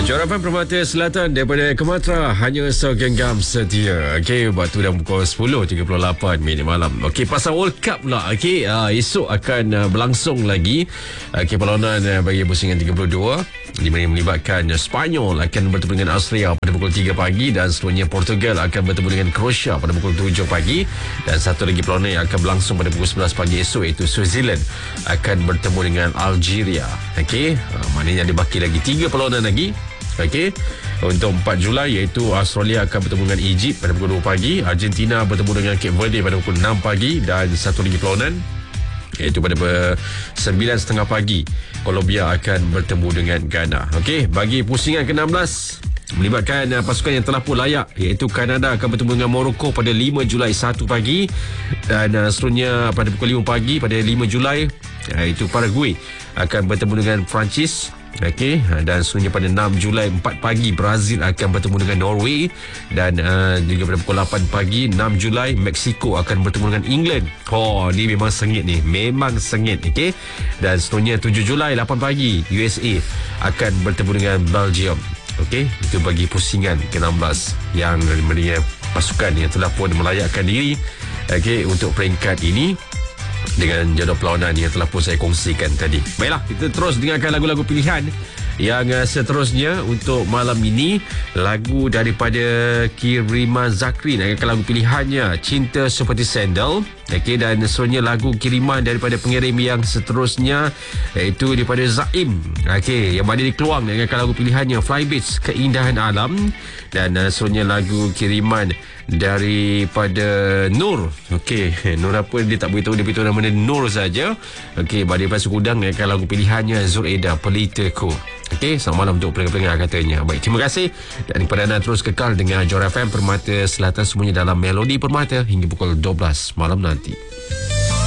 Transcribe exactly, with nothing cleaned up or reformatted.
Jora F M Permata Selatan daripada Kematra hanya segenggam setia. Okey, waktu dah pukul sepuluh tiga puluh lapan minit malam. Okey, pasal World Cup pula. Okey, uh, esok akan uh, berlangsung lagi. Okey, perlawanan uh, bagi pusingan tiga puluh dua di mana melibatkan uh, Spanyol akan bertemu dengan Austria pada pukul tiga pagi dan seterusnya Portugal akan bertemu dengan Croatia pada pukul tujuh pagi dan satu lagi perlawanan yang akan berlangsung pada pukul sebelas pagi esok iaitu Switzerland akan bertemu dengan Algeria. Okey, uh, maknanya ada baki lagi tiga perlawanan lagi. Okey, untuk empat Julai iaitu Australia akan bertemu dengan Egypt pada pukul dua pagi, Argentina bertemu dengan Cape Verde pada pukul enam pagi dan satu lagi perlawanan iaitu pada sembilan tiga puluh pagi Colombia akan bertemu dengan Ghana. Okey, bagi pusingan ke enam belas melibatkan uh, pasukan yang telah pun layak iaitu Kanada akan bertemu dengan Morocco pada lima Julai satu pagi dan uh, seterusnya pada pukul lima pagi pada lima Julai iaitu Paraguay akan bertemu dengan Perancis. Okey, dan seterusnya pada enam Julai empat pagi Brazil akan bertemu dengan Norway dan uh, juga pada pukul lapan pagi enam Julai Mexico akan bertemu dengan England. Oh, ni memang sengit ni, memang sengit. Okey, dan seterusnya tujuh Julai lapan pagi U S A akan bertemu dengan Belgium. Okey, itu bagi pusingan ke enam belas yang merupakan pasukan yang telah pun melayakkan diri okey untuk peringkat ini dengan jadual perlawanan yang telah pun saya kongsikan tadi. Baiklah, kita terus dengarkan lagu-lagu pilihan yang uh, seterusnya untuk malam ini. Lagu daripada Kiriman Zakrin akan lagu pilihannya Cinta Seperti Sandal. Okey, dan seterusnya lagu kiriman daripada pengirim yang seterusnya iaitu daripada Zaim. Okey, yang berada di Keluang dengan lagu pilihannya Fly Beats Keindahan Alam, dan uh, seterusnya lagu kiriman daripada Nur. Okey, Nur apa dia tak beritahu, dia beritahu nama dia Nur saja. Okey, berada di Pasir Kudang dengan lagu pilihannya Zuraida Pelitaku. Okey, selamat malam untuk pendengar-pendengar katanya. Baik, terima kasih dan kepada anda terus kekal dengan Jora F M Permata Selatan semuanya dalam Melodi Permata hingga pukul dua belas malam nanti.